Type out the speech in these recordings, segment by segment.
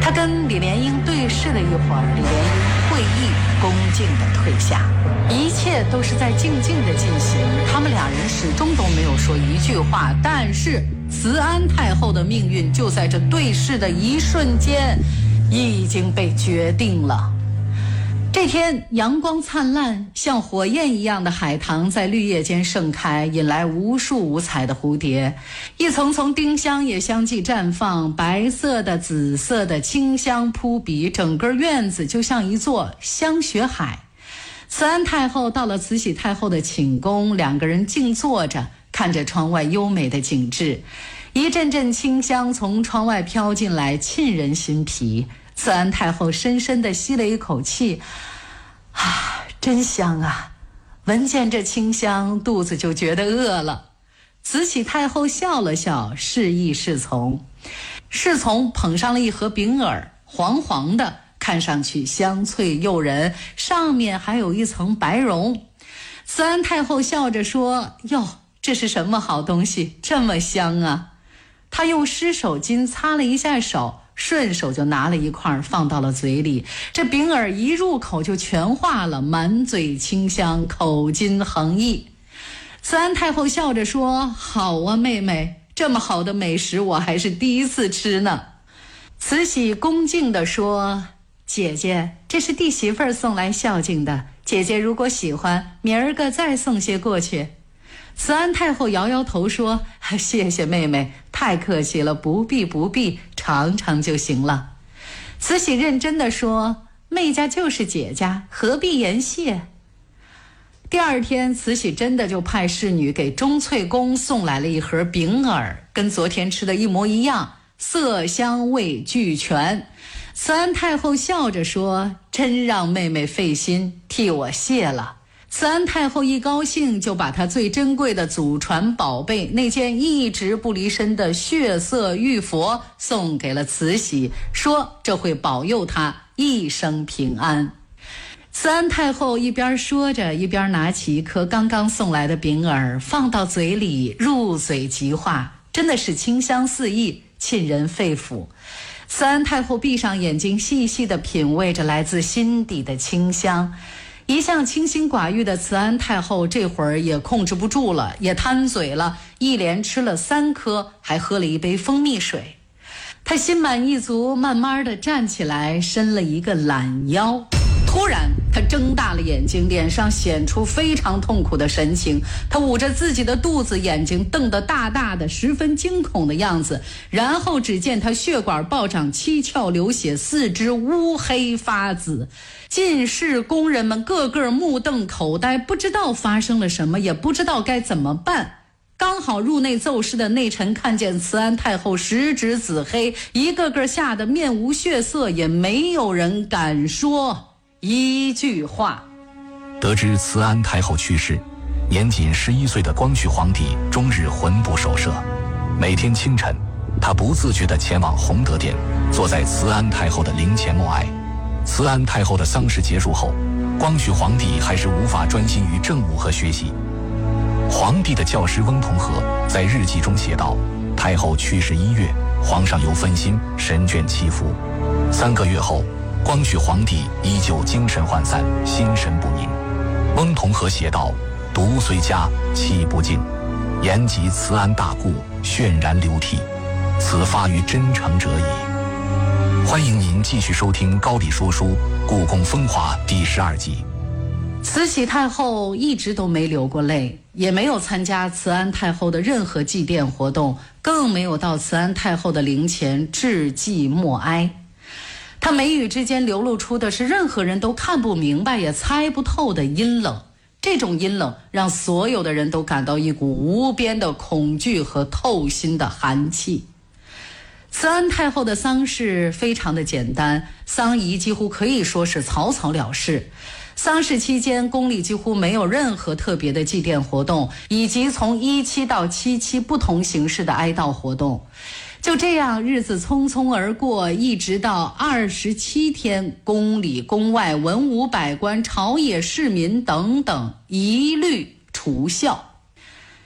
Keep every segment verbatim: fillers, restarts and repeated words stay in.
他跟李莲英对视了一会儿，李莲英会意恭敬地退下。一切都是在静静地进行，他们俩人始终都没有说一句话，但是慈安太后的命运就在这对视的一瞬间已经被决定了。这天阳光灿烂，像火焰一样的海棠在绿叶间盛开，引来无数五彩的蝴蝶，一丛丛丁香也相继绽放，白色的、紫色的，清香扑鼻，整个院子就像一座香雪海。慈安太后到了慈禧太后的寝宫，两个人静坐着，看着窗外优美的景致，一阵阵清香从窗外飘进来，沁人心脾。慈安太后深深地吸了一口气，啊，真香啊！闻见这清香，肚子就觉得饿了。慈禧太后笑了笑，示意侍从。侍从捧上了一盒饼饵，黄黄的，看上去香脆诱人，上面还有一层白绒。慈安太后笑着说：哟，这是什么好东西，这么香啊！她用湿手巾擦了一下手，顺手就拿了一块放到了嘴里，这饼饵一入口就全化了，满嘴清香，口津横溢。慈安太后笑着说：好啊妹妹，这么好的美食我还是第一次吃呢。慈禧恭敬地说：姐姐，这是弟媳妇儿送来孝敬的，姐姐如果喜欢，明儿个再送些过去。慈安太后摇摇头说：谢谢妹妹，太客气了，不必不必，尝尝就行了。慈禧认真地说：妹家就是姐家，何必言谢。第二天，慈禧真的就派侍女给钟粹宫送来了一盒饼饵，跟昨天吃的一模一样，色香味俱全。慈安太后笑着说：真让妹妹费心，替我谢了。慈安太后一高兴，就把她最珍贵的祖传宝贝，那件一直不离身的血色玉佛送给了慈禧，说这会保佑她一生平安。慈安太后一边说着，一边拿起一颗刚刚送来的饼饵，放到嘴里，入嘴即化，真的是清香四溢，沁人肺腑。慈安太后闭上眼睛，细细地品味着来自心底的清香。一向清心寡欲的慈安太后这会儿也控制不住了，也贪嘴了，一连吃了三颗，还喝了一杯蜂蜜水。她心满意足，慢慢地站起来，伸了一个懒腰。突然她睁大了眼睛，脸上显出非常痛苦的神情，她捂着自己的肚子，眼睛瞪得大大的，十分惊恐的样子。然后只见她血管暴涨，七窍流血，四肢乌黑发紫。进士工人们个个目瞪口呆，不知道发生了什么，也不知道该怎么办。刚好入内奏事的内臣看见慈安太后十指紫黑，一个个吓得面无血色，也没有人敢说一句话。 得知慈安太后去世，年仅十一岁的光绪皇帝终日魂不守舍。每天清晨，他不自觉地前往弘德殿，坐在慈安太后的灵前默哀。慈安太后的丧事结束后，光绪皇帝还是无法专心于政务和学习。皇帝的教师翁同龢在日记中写道：太后去世一月，皇上又分心，神倦祈福。三个月后，光绪皇帝依旧精神涣散，心神不宁。翁同龢写道：读虽佳，气不尽，言及慈安大故，泫然流涕，此发于真诚者矣。欢迎您继续收听高丽说书《故宫风华》第十二集。 慈禧太后一直都没流过泪，也没有参加慈安太后的任何祭奠活动，更没有到慈安太后的灵前致祭默哀。她眉宇之间流露出的是任何人都看不明白也猜不透的阴冷，这种阴冷让所有的人都感到一股无边的恐惧和透心的寒气。慈安太后的丧事非常的简单，丧仪几乎可以说是草草了事。丧事期间，宫里几乎没有任何特别的祭奠活动，以及从一期到七期不同形式的哀悼活动。就这样，日子匆匆而过，一直到二十七天，宫里宫外文武百官、朝野市民等等一律除孝。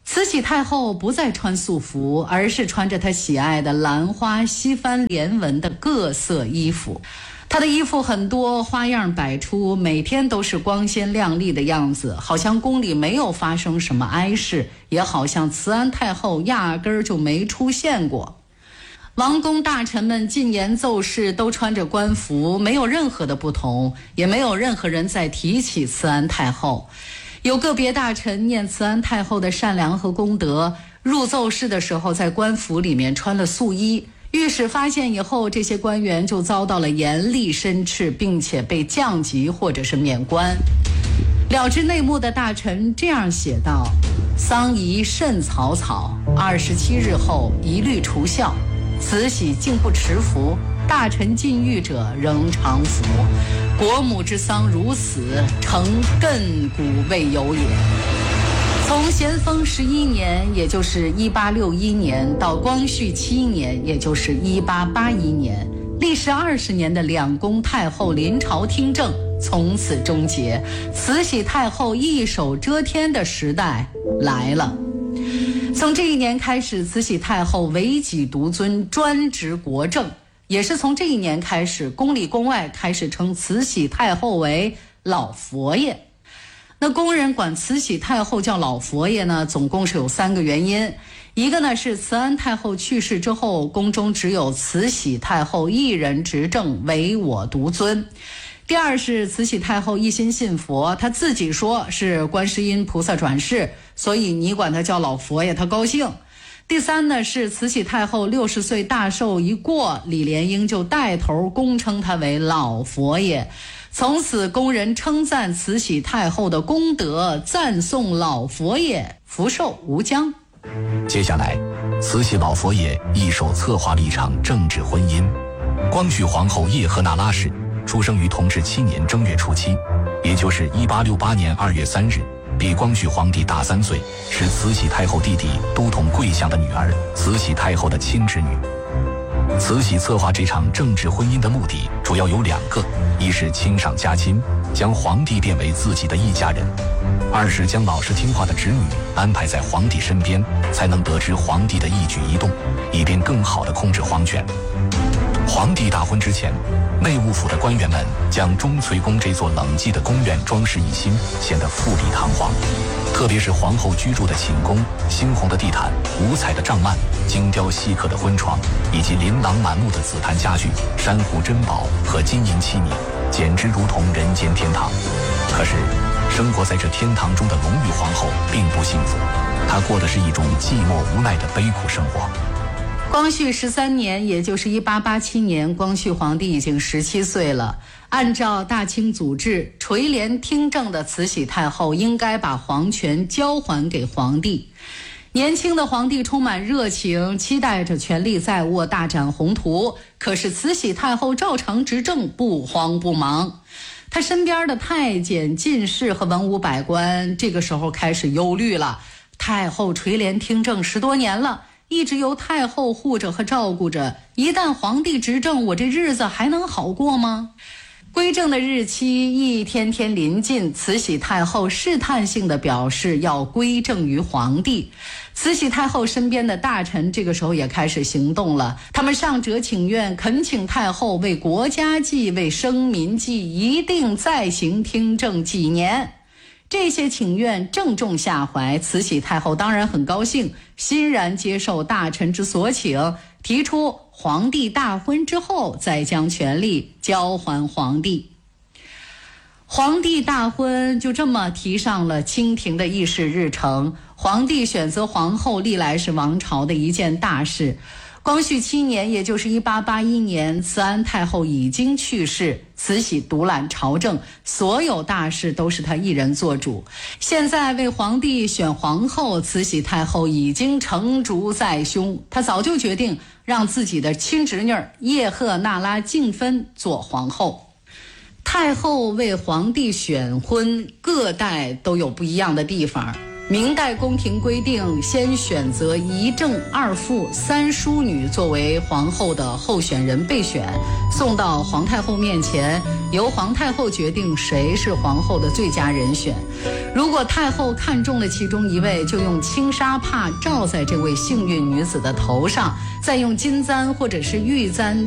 慈禧太后不再穿素服，而是穿着她喜爱的兰花西番连纹的各色衣服。她的衣服很多，花样百出，每天都是光鲜亮丽的样子，好像宫里没有发生什么哀事，也好像慈安太后压根儿就没出现过。王公大臣们进言奏事都穿着官服，没有任何的不同，也没有任何人在提起慈安太后。有个别大臣念慈安太后的善良和功德，入奏事的时候在官府里面穿了素衣，御史发现以后，这些官员就遭到了严厉申斥，并且被降级或者是免官。了知内幕的大臣这样写道：丧仪甚草草，二十七日后一律除孝。慈禧竟不持服，大臣进狱者仍常服。国母之丧如此，诚亘古未有也。从咸丰十一年，也就是一八六一年，到光绪七年，也就是一八八一年，历时二十年的两宫太后临朝听政从此终结，慈禧太后一手遮天的时代来了。从这一年开始，慈禧太后唯己独尊，专职国政。也是从这一年开始，宫里宫外开始称慈禧太后为老佛爷。那宫人管慈禧太后叫老佛爷呢，总共是有三个原因。一个呢是慈安太后去世之后，宫中只有慈禧太后一人执政，唯我独尊。第二是慈禧太后一心信佛，她自己说是观世音菩萨转世，所以你管她叫老佛爷，她高兴。第三呢是慈禧太后六十岁大寿一过，李莲英就带头恭称她为老佛爷，从此宫人称赞慈禧太后的功德，赞颂老佛爷福寿无疆。 接下来，慈禧老佛爷一手策划了一场政治婚姻。光绪皇后叶赫那拉氏出生于同治七年正月初七，也就是一八六八年二月三日，比光绪皇帝大三岁，是慈禧太后弟弟都统贵相的女儿，慈禧太后的亲侄女。慈禧策划这场政治婚姻的目的主要有两个：一是亲上加亲，将皇帝变为自己的一家人；二是将老实听话的侄女安排在皇帝身边，才能得知皇帝的一举一动，以便更好地控制皇权。皇帝大婚之前，内务府的官员们将钟粹宫这座冷寂的宫苑装饰一新，显得富丽堂皇。特别是皇后居住的寝宫，猩红的地毯、五彩的帐幔、精雕细刻的婚床，以及琳琅满目的紫檀家具、珊瑚珍宝和金银器皿，简直如同人间天堂。可是，生活在这天堂中的隆裕皇后并不幸福，她过的是一种寂寞无奈的悲苦生活。 光绪十三年，也就是一八八七年，光绪皇帝已经十七岁了。按照大清祖制，垂帘听政的慈禧太后应该把皇权交还给皇帝。年轻的皇帝充满热情，期待着权力在握，大展宏图。可是慈禧太后照常执政，不慌不忙。她身边的太监、进士和文武百官这个时候开始忧虑了。太后垂帘听政十多年了，一直由太后护着和照顾着，一旦皇帝执政，我这日子还能好过吗？归政的日期一天天临近，慈禧太后试探性地表示要归政于皇帝。慈禧太后身边的大臣这个时候也开始行动了，他们上折请愿，恳请太后为国家计、为生民计，一定再行听政几年。这些请愿正中下怀，慈禧太后当然很高兴，欣然接受大臣之所请，提出皇帝大婚之后再将权力交还皇帝。皇帝大婚就这么提上了清廷的议事日程。皇帝选择皇后历来是王朝的一件大事。光绪七年，也就是一八八一年，慈安太后已经去世，慈禧独揽朝政，所有大事都是她一人做主。现在为皇帝选皇后，慈禧太后已经成竹在胸，她早就决定让自己的亲侄女叶赫那拉敬芬做皇后。太后为皇帝选婚，各代都有不一样的地方。 明代宫廷规定，先选择一正二妇三淑女作为皇后的候选人备选，送到皇太后面前，由皇太后决定谁是皇后的最佳人选。如果太后看中了其中一位，就用轻纱帕罩在这位幸运女子的头上，再用金簪或者是玉簪